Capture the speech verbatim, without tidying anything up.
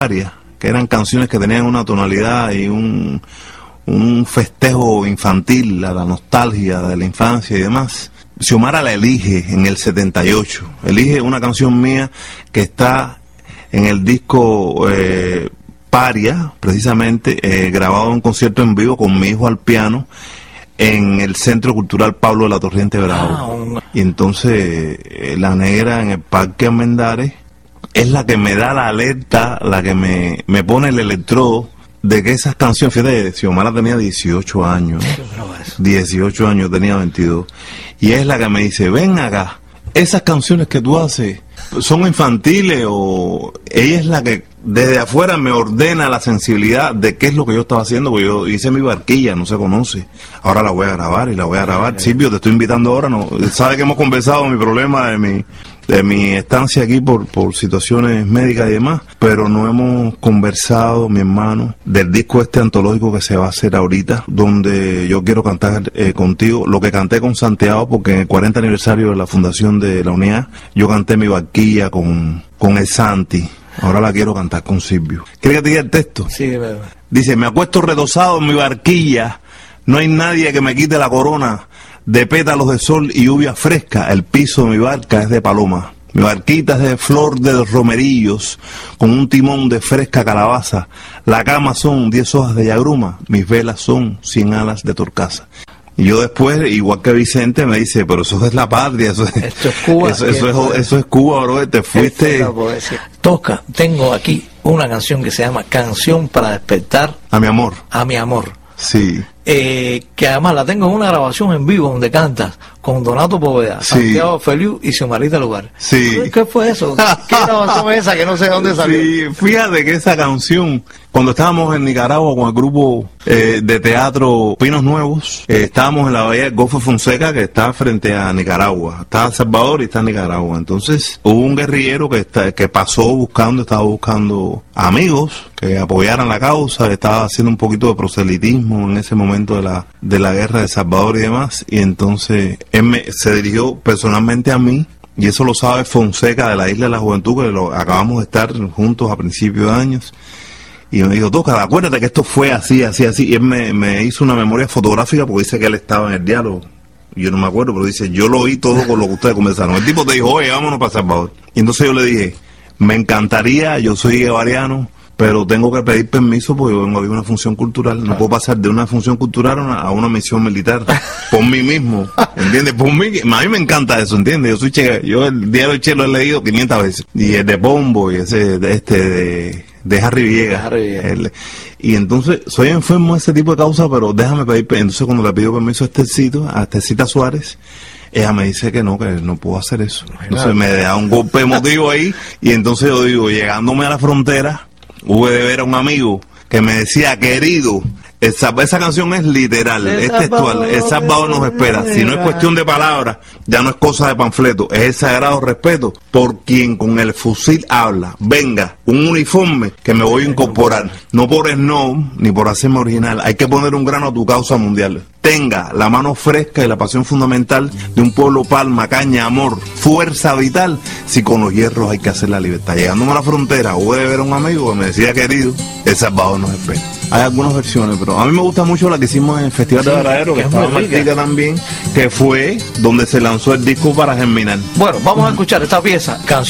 que eran canciones que tenían una tonalidad y un, un festejo infantil a la nostalgia de la infancia y demás. Xiomara la elige en el setenta y ocho, elige una canción mía que está en el disco eh, Paria, precisamente, eh, grabado en un concierto en vivo con mi hijo al piano en el Centro Cultural Pablo de la Torriente Bravo. Ah, un... Y entonces eh, La Negra en el Parque Armendáriz es la que me da la alerta, la que me, me pone el electrodo de que esas canciones, fíjate, Xiomara tenía dieciocho años, dieciocho años, tenía veintidós, y es la que me dice, ven acá, esas canciones que tú haces son infantiles, o ella es la que desde afuera me ordena la sensibilidad de qué es lo que yo estaba haciendo, porque yo hice mi barquilla, no se conoce, ahora la voy a grabar y la voy a grabar. Silvio, te estoy invitando ahora, no, sabe que hemos conversado mi problema de mi de mi estancia aquí por, por situaciones médicas y demás, pero no hemos conversado, mi hermano, del disco este antológico que se va a hacer ahorita, donde yo quiero cantar eh, contigo, lo que canté con Santiago, porque en el cuarenta aniversario de la fundación de la Unidad, yo canté mi barquilla con, con el Santi, ahora la quiero cantar con Silvio. ¿Quieres que te diga el texto? Sí, verdad. Dice, me acuesto redosado en mi barquilla, no hay nadie que me quite la corona, de pétalos de sol y lluvia fresca, el piso de mi barca es de paloma. Mi barquita es de flor de romerillos, con un timón de fresca calabaza. La cama son diez hojas de yagruma, mis velas son cien alas de torcaza. Y yo después, igual que Vicente, me dice, pero eso es la patria, eso es, esto es Cuba. Eso, eso, es, eso es Cuba, bro, te fuiste. Tosca, tengo aquí una canción que se llama Canción para despertar a mi amor. A mi amor. Sí. Eh, que además la tengo en una grabación en vivo donde cantas con Donato Poveda, sí. Santiago Feliu y Xiomarita Lugar. Sí. ¿Qué fue eso? ¿Qué grabación es esa que no sé de dónde salió? Sí, fíjate que esa canción, cuando estábamos en Nicaragua con el grupo eh, de teatro Pinos Nuevos, eh, estábamos en la bahía del Golfo Fonseca, que está frente a Nicaragua. Está El Salvador y está Nicaragua. Entonces hubo un guerrillero que, está, que pasó buscando, estaba buscando amigos que apoyaran la causa, estaba haciendo un poquito de proselitismo en ese momento de la, de la guerra de El Salvador y demás, y entonces él me, se dirigió personalmente a mí, y eso lo sabe Fonseca de la Isla de la Juventud, que lo, acabamos de estar juntos a principios de años, y me dijo, Tosca, acuérdate que esto fue así, así, así, y él me, me hizo una memoria fotográfica porque dice que él estaba en el diálogo, yo no me acuerdo, pero dice, yo lo oí todo con lo que ustedes conversaron. El tipo te dijo, oye, vámonos para El Salvador, y entonces yo le dije, me encantaría, yo soy guevariano, pero tengo que pedir permiso porque yo vengo a una función cultural. No puedo pasar de una función cultural a una, a una misión militar. Por mí mismo, ¿entiendes? Por mí, a mí me encanta eso, ¿entiendes? Yo soy che, yo el diario Che lo he leído quinientas veces. Y el de Pombo y ese de este de, de Harry Villegas. Harry Villegas. El, y entonces, soy enfermo de ese tipo de causa, pero déjame pedir permiso. Entonces, cuando le pido permiso a Estelcito, a Estelcita Suárez, ella me dice que no, que no puedo hacer eso. Entonces me da un golpe emotivo ahí, y entonces yo digo, llegándome a la frontera, hubo de ver a un amigo que me decía, querido, esa, esa canción es literal, el es textual, El Salvador nos espera. Si no es cuestión de palabras, ya no es cosa de panfleto, es el sagrado respeto por quien con el fusil habla. Venga, un uniforme que me voy a incorporar, no por snob ni por hacerme original, hay que poner un grano a tu causa mundial. Tenga la mano fresca y la pasión fundamental de un pueblo, palma, caña, amor, fuerza vital, si con los hierros hay que hacer la libertad. Llegándome a la frontera, hubo de ver a un amigo que me decía, querido, El Salvador nos espera. Hay algunas versiones, pero a mí me gusta mucho la que hicimos en el Festival sí, de Varadero, que, que estaba Martica también, que fue donde se lanzó el disco Para Germinar. Bueno, vamos a escuchar esta pieza, canción.